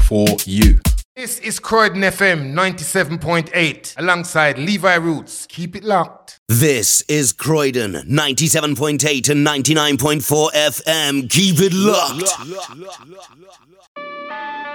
for you. This is Croydon FM 97.8 alongside Levi Roots. Keep it locked. This is Croydon 97.8 and 99.4 FM. Keep it locked.